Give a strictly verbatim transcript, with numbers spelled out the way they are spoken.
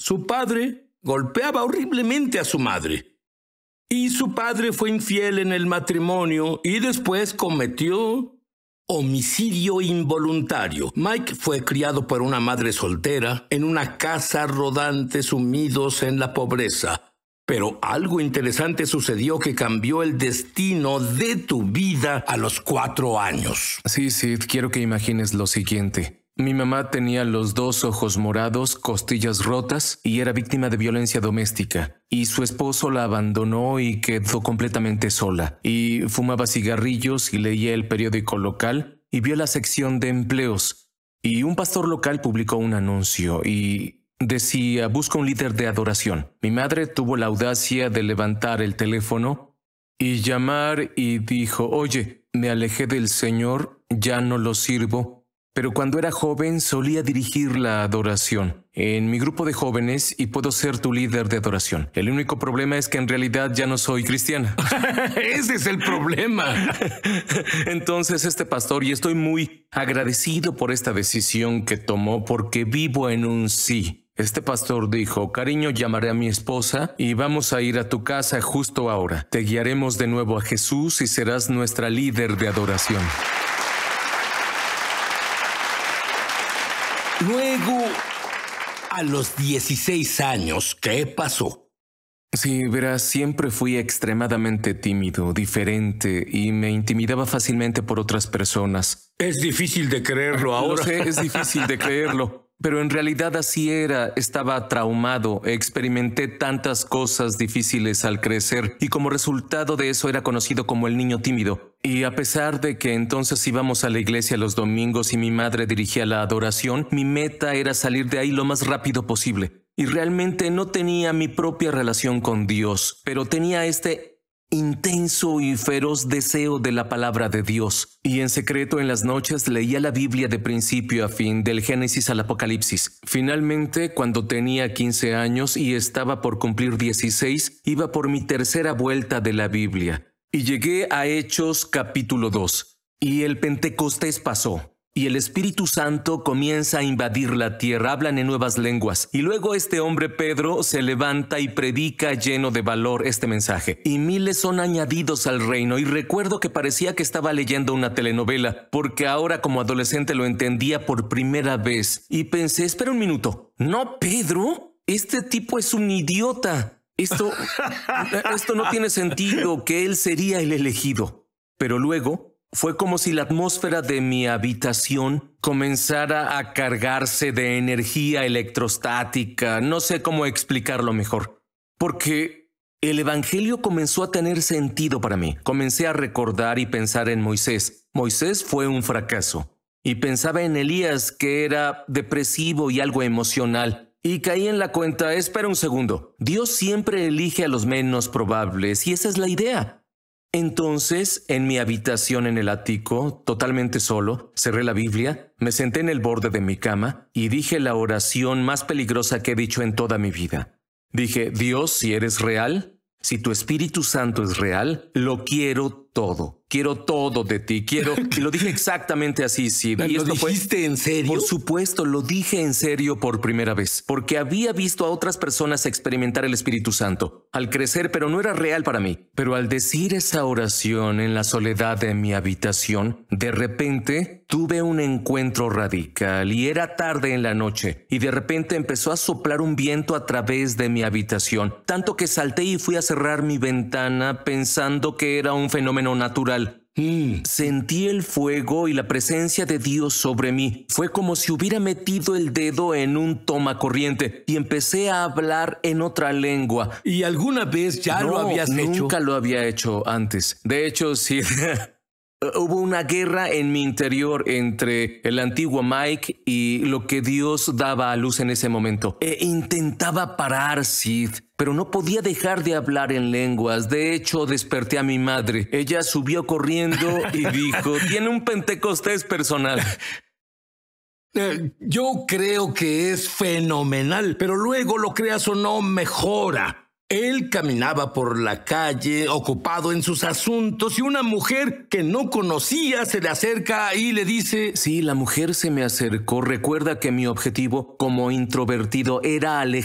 Su padre golpeaba horriblemente a su madre. Y su padre fue infiel en el matrimonio y después cometió homicidio involuntario. Mike fue criado por una madre soltera en una casa rodante, sumidos en la pobreza. Pero algo interesante sucedió que cambió el destino de tu vida a los cuatro años. Sí, Sid, quiero que imagines lo siguiente. Mi mamá tenía los dos ojos morados, costillas rotas y era víctima de violencia doméstica. Y su esposo la abandonó y quedó completamente sola. Y fumaba cigarrillos y leía el periódico local y vio la sección de empleos. Y un pastor local publicó un anuncio y decía: busca un líder de adoración. Mi madre tuvo la audacia de levantar el teléfono y llamar y dijo: oye, me alejé del Señor, ya no lo sirvo, pero cuando era joven solía dirigir la adoración en mi grupo de jóvenes y puedo ser tu líder de adoración. El único problema es que en realidad ya no soy cristiana. Ese es el problema. Entonces este pastor, y estoy muy agradecido por esta decisión que tomó porque vivo en un sí. Este pastor dijo: cariño, llamaré a mi esposa y vamos a ir a tu casa justo ahora. Te guiaremos de nuevo a Jesús y serás nuestra líder de adoración. Luego, a los dieciséis años, ¿qué pasó? Sí, verás, siempre fui extremadamente tímido, diferente y me intimidaba fácilmente por otras personas. Es difícil de creerlo ahora. Lo sé, es difícil de creerlo. Pero en realidad así era, estaba traumado, experimenté tantas cosas difíciles al crecer y como resultado de eso era conocido como el niño tímido. Y a pesar de que entonces íbamos a la iglesia los domingos y mi madre dirigía la adoración, mi meta era salir de ahí lo más rápido posible. Y realmente no tenía mi propia relación con Dios, pero tenía este intenso y feroz deseo de la palabra de Dios. Y en secreto en las noches leía la Biblia de principio a fin, del Génesis al Apocalipsis. Finalmente, cuando tenía quince años y estaba por cumplir dieciséis, iba por mi tercera vuelta de la Biblia. Y llegué a Hechos capítulo dos. Y el Pentecostés pasó. Y el Espíritu Santo comienza a invadir la tierra, hablan en nuevas lenguas. Y luego este hombre Pedro se levanta y predica lleno de valor este mensaje. Y miles son añadidos al reino. Y recuerdo que parecía que estaba leyendo una telenovela, porque ahora como adolescente lo entendía por primera vez. Y pensé, espera un minuto, ¿no, Pedro? Este tipo es un idiota. Esto, esto no tiene sentido, que él sería el elegido. Pero luego fue como si la atmósfera de mi habitación comenzara a cargarse de energía electrostática. No sé cómo explicarlo mejor. Porque el evangelio comenzó a tener sentido para mí. Comencé a recordar y pensar en Moisés. Moisés fue un fracaso. Y pensaba en Elías, que era depresivo y algo emocional. Y caí en la cuenta, espera un segundo. Dios siempre elige a los menos probables y esa es la idea. Entonces, en mi habitación en el ático, totalmente solo, cerré la Biblia, me senté en el borde de mi cama y dije la oración más peligrosa que he dicho en toda mi vida. Dije: Dios, si eres real, si tu Espíritu Santo es real, lo quiero todo. Quiero todo de ti. Quiero... Y lo dije exactamente así, Sid. ¿Lo ¿Y esto dijiste fue... en serio? Por supuesto, lo dije en serio por primera vez. Porque había visto a otras personas experimentar el Espíritu Santo al crecer, pero no era real para mí. Pero al decir esa oración en la soledad de mi habitación, de repente tuve un encuentro radical y era tarde en la noche. Y de repente empezó a soplar un viento a través de mi habitación. Tanto que salté y fui a cerrar mi ventana pensando que era un fenómeno natural. Mm. Sentí el fuego y la presencia de Dios sobre mí. Fue como si hubiera metido el dedo en un tomacorriente y empecé a hablar en otra lengua. ¿Y alguna vez ya no, lo habías hecho? Nunca lo había hecho antes. De hecho, sí. Hubo una guerra en mi interior entre el antiguo Mike y lo que Dios daba a luz en ese momento. E intentaba parar, Sid, pero no podía dejar de hablar en lenguas. De hecho, desperté a mi madre. Ella subió corriendo y dijo: tiene un Pentecostés personal. Eh, yo creo que es fenomenal, pero luego, lo creas o no, mejora. Él caminaba por la calle, ocupado en sus asuntos, y una mujer que no conocía se le acerca y le dice... Sí, la mujer se me acercó. Recuerda que mi objetivo como introvertido era alejar